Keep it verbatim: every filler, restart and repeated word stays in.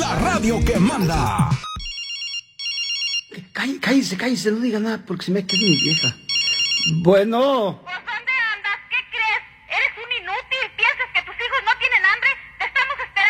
la radio que manda. Cállese, cállese, cállese, no diga nada porque se me queda mi vieja. Bueno.